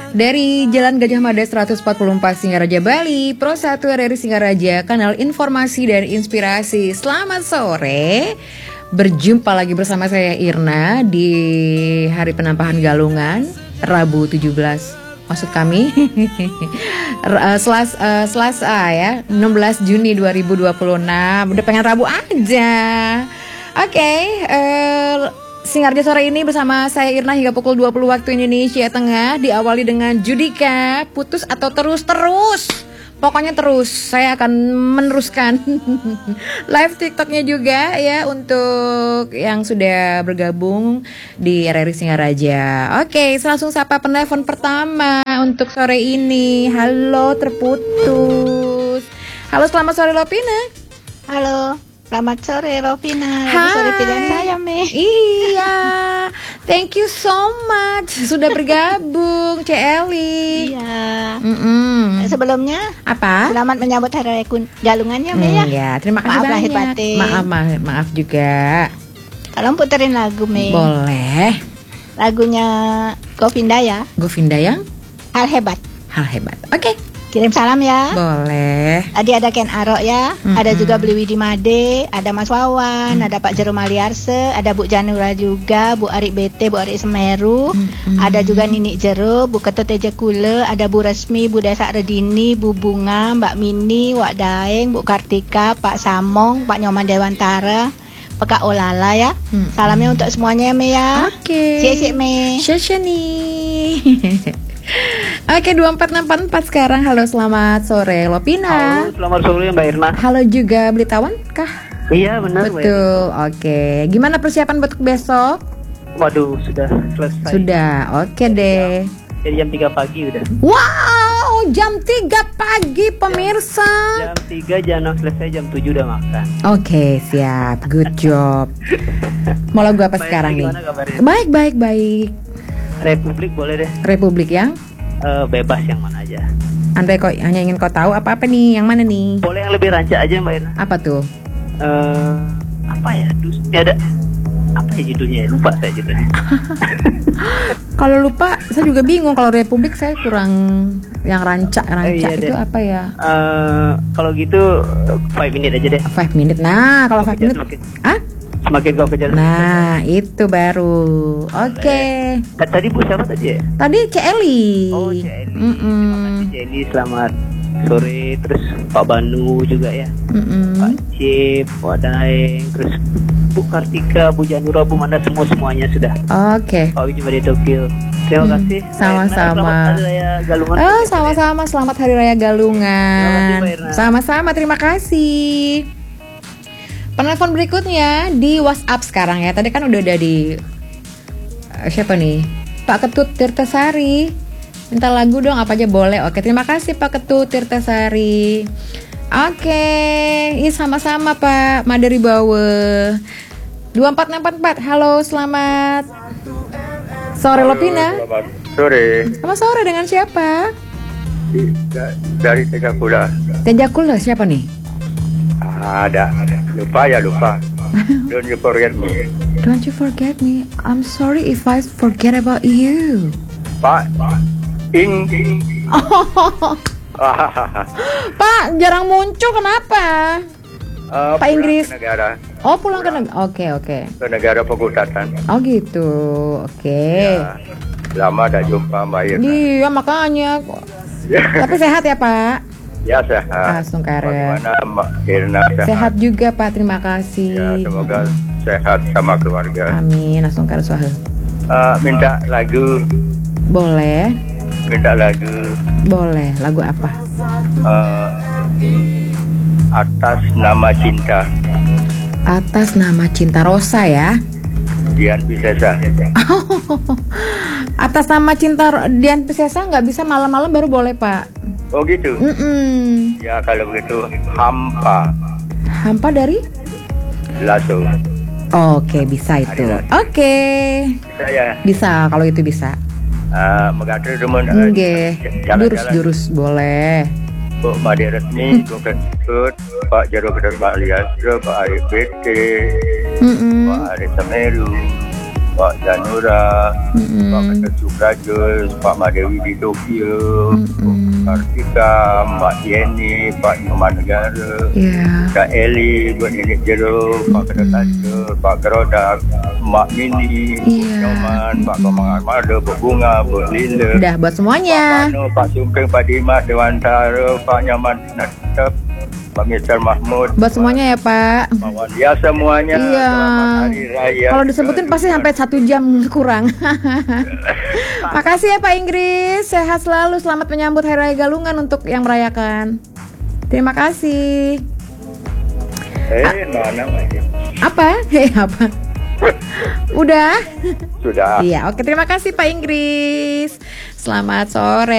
Dari Jalan Gajah Mada 144 Singaraja Bali, Pro 1 RRI Singaraja, kanal informasi dan inspirasi. Selamat sore. Berjumpa lagi bersama saya Irna di hari penampahan Galungan, Rabu 17. Maksud kami Selasa ya, 16 Juni 2026. Udah pengen Rabu aja. Oke, Singaraja sore ini bersama saya Irna hingga pukul 20 waktu Indonesia Tengah. Diawali dengan Judika, putus atau terus. Pokoknya terus, saya akan meneruskan live TikToknya juga ya untuk yang sudah bergabung di RRI Singaraja. Oke, langsung sapa penelpon pertama untuk sore ini. Halo, terputus. Halo, selamat sore Lovina. Halo, selamat sore Lovina. Hai. Sore pilihan saya, Me. Iya, thank you so much sudah bergabung, Celi. Iya. Sebelumnya Apa? selamat menyambut Hari Raya Galungan ya, Me ya. Ya, terima kasih Maaf lahir banyak. batin. Maaf juga. Tolong puterin lagu, Me. Boleh. Lagunya Govinda ya. Govinda yang Hal hebat. hal hebat. Oke, Kirim salam ya. boleh. Tadi ada Ken Arok ya, ada juga Beli Widi Made, ada Mas Wawan, ada Pak Jero Maliarse, ada Bu Janura juga, Bu Arik BT, Bu Arik Semeru, ada juga Nini Jero, Bu Ketut Teja Kule, ada Bu Resmi, Bu Desa Redini, Bu Bunga, Mbak Mini, Wak Daeng, Bu Kartika, Pak Samong, Pak Nyoman Dewantara, Pekak Olala ya. Salamnya untuk semuanya ya, Me ya. Oke. Cek Me. Syasha nih. Oke, 24644 sekarang. Halo, selamat sore Lopina. Halo, selamat sore Mbak Irna. Halo juga Belitawan kah? Iya benar. Betul. Oke. Gimana persiapan buat besok? Waduh, sudah selesai. Sudah. Oke deh. Jadi jam 3 pagi udah. Wow, jam 3 pagi pemirsa. Jam 3 jangan selesai, jam 7 udah makan. Oke, siap. Good job. Mau lagu apa sekarang nih? Gimana kabarnya? Baik. Republik boleh deh. Republik yang Bebas yang mana aja. Anda kok hanya ingin kau tahu apa nih? Yang mana nih? Boleh yang lebih rancak aja Mbak Irna. Apa tuh? Apa ya? Ada apa ya judulnya? Lupa saya judulnya. Kalau lupa, saya juga bingung. Kalau Republik saya kurang yang rancak Iya itu deh. apa ya? Kalau gitu 5 minute aja deh. 5 minute. Nah, kalau 5 minute, Semakin kau kejar. nah itu baru. Oke. Tadi Bu siapa tadi ya? Tadi Celi. Oh, Celi. Terima kasih Celi, selamat sore. Terus Pak Banu juga ya. Pak Cip, Pak Daeng, terus Bu Kartika, Bu Janura, Bu Manda, semuanya sudah. Oke. Pak Wiji di Tokyo. Terima kasih. Sama-sama. Selamat Hari Raya Galungan. Sama-sama. Selamat Hari Raya Galungan. Terima kasih, Mbak Irna. Sama-sama. Terima kasih. Penelpon berikutnya di WhatsApp sekarang ya. Tadi kan udah ada di siapa nih? Pak Ketut Tirtasari. Minta lagu dong, apa aja boleh. Oke, terima kasih Pak Ketut Tirtasari. Oke, ini sama-sama Pak Madari Bawe. 24644. Halo, selamat sore Lopina. Selamat sore. Selamat sore, dengan siapa? Dari Tegakula. Tejakula siapa nih? Ada. Lupa. Don't you forget me. Don't you forget me. I'm sorry if I forget about you. Pak. Pak, jarang muncul kenapa? Pak Pulang Inggris. ke negara. Oh, pulang ke negara. Oke. Ke negara pengutatan. Oh gitu. Oke. Ya, lama ada jumpa Mbak Irna. Iya, makanya. Tapi sehat ya, Pak? Ya sehat. Langsung karya. Bagaimana Mbak Irna sehat? Sehat juga, Pak. Terima kasih. Ya, semoga sehat sama keluarga. Amin. Langsung karya suara. Minta lagu. Boleh. Boleh. Lagu apa? Atas nama cinta. Atas nama cinta, Rosa ya. Dian Piscesa. Atas nama cinta Dian Piscesa nggak bisa, malam-malam baru boleh Pak. Oh gitu. Ya kalau begitu Hampa dari Lasso. Oke, bisa itu. Oke. Bisa ya. Bisa, kalau itu bisa. Mengatur teman. Nggih. Jurus boleh. Bu Made Resmi, Bu Ketut, Pak Jero Kedar Maliarse, Pak Arik BT, Pak Arik Semeru, Pak Janura, Pak Ketua Subrajul, Pak Madewi di Tokyo, Kartika, Mbak Jenny, Pak Nyoman Negara, Kak Eli, buat Nenek Jero, Pak Ketua Tajur, Pak Kerodak, Mbak Mini, Bu Nyoman, Pak Komang Armada, Bu Bunga, Bu Lila. Udah buat semuanya. Pak Mano, Pak Sumpeng, Pak Dimas, Dewantara, Pak Nyaman Natap, Pak Mr. Mahmud. Buat semuanya ya Pak. Ya semuanya. Iya. Selamat Hari Raya. Kalau disebutin pasti sampai 1 jam kurang. Makasih ya Pak Inggris. Sehat selalu. Selamat menyambut Hari Raya Galungan untuk yang merayakan. Terima kasih. Mana lagi? Apa? Apa? Udah? Sudah. Iya, oke, terima kasih Pak Inggris. Selamat sore.